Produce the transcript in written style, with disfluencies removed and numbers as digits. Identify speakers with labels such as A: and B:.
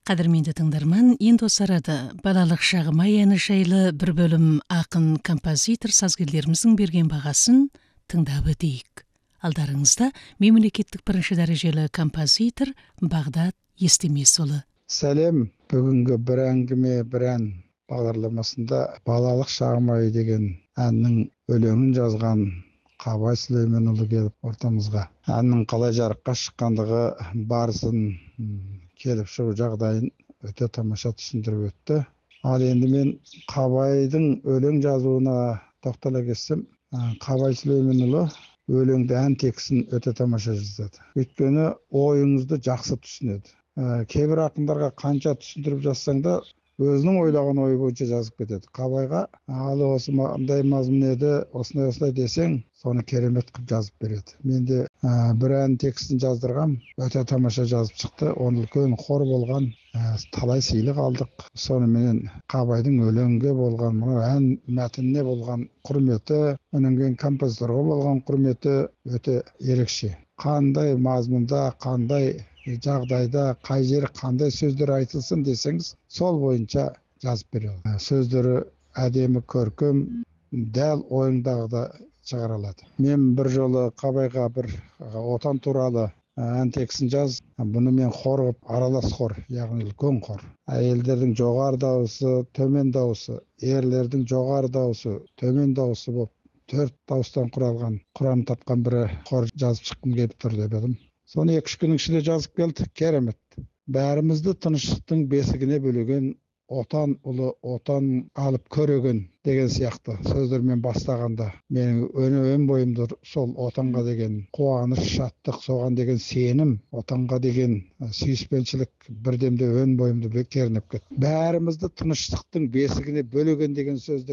A: Қадірменді тыңдарман, енді осы арада балалық шағым аяны жайлы бір бөлім ақын, композитор, сазгерлеріміздің берген бағасын тыңдап өтейік. Алдарыңызда мемлекеттік бірінші дәрежелі композитор Бағдат Естемесұлы.
B: Сәлем, бүгінгі бір әңгіме, бір ән бағдарламасында балалық шағым ай деген әннің өлеңін жазған Қабай Сүлейменұлы келіп ортамызға. Әннің қалай жарыққа шыққандығы, барысын, келіп шығу жағдайын өте тамаша түсіндіріп өтті. Ал енді мен Қабайдың өлең жазуына тоқтала кетсем, Қабай Сүлейменұлы өлеңді ән текстін өте тамаша жазады. Өйткені ойыңызды жақсы түсінеді. Кейбір ақындарға қанша түсіндіріп жазсаң да, өзінің ойлаған ойы бойынша жазып кетеді. Қабайға алы осы мындай мазмұн еді, осындай десең, соны керемет қылып жазып береді. Мен де бір ән текстін жаздырғам, өте тамаша жазып шықты. Оның үлкен хор болған, талай сыйлық алдық. Сонымен Қабайдың өлеңге болған, ән мәтініне болған құрметі, онан кейін композиторға болған құрметі өте ерекше. Қандай мазмұнда, қандай жағдайда, қай жері қандай сөздер айтылсын десеңіз, сол бойынша жазып береді. Сөздері әдемі, көркем, дәл ойыңдағыда шығара алады. Мен бір жолы Қабайға бір отан туралы ән текстін жаз. Бұны мен хор қылып, аралас хор, яғни үлкен хор. Әйелдердің жоғары дауысы, төмен дауысы, ерлердің жоғары дауысы, төмен дауысы болып, 4 дауыстан құралған, құрам тапқан бір хор жазып шыққым келіп тұр деп едім. Соны 2-3 күннің ішінде жазып келді, керемет. Бәрімізді тыныштықтың бесігіне бөлеген, отан ұлы, отан алып көреген деген сияқты сөздермен бастағанда, менің өн бойымды сол отанға деген қуаныш, шаттық, соған деген сенім, отанға деген сүйіспеншілік бірдемде өн бойымды кернеп кетті. Бәрімізді тыныштықтың бесігіне бөлеген деген сөзді